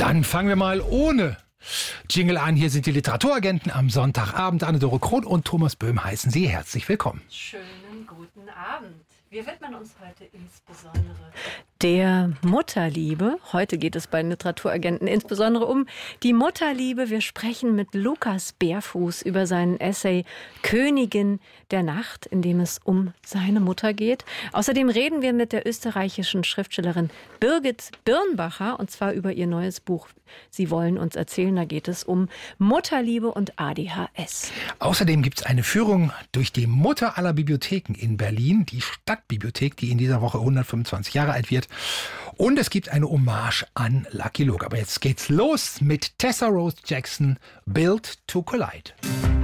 Dann fangen wir mal ohne Jingle an. Hier sind die Literaturagenten am Sonntagabend. Anne-Dore Krohn und Thomas Böhm heißen Sie herzlich willkommen. Schönen guten Abend. Wir widmen uns heute insbesondere der Mutterliebe. Heute geht es bei den Literaturagenten insbesondere um die Mutterliebe. Wir sprechen mit Lukas Bärfuß über seinen Essay Königin der Nacht, in dem es um seine Mutter geht. Außerdem reden wir mit der österreichischen Schriftstellerin Birgit Birnbacher, und zwar über ihr neues Buch Sie wollen uns erzählen. Da geht es um Mutterliebe und ADHS. Außerdem gibt es eine Führung durch die Mutter aller Bibliotheken in Berlin, die Stadtbibliothek, die in dieser Woche 125 Jahre alt wird. Und es gibt eine Hommage an Lucky Luke. Aber jetzt geht's los mit Tessa Rose Jackson, Built to Collide.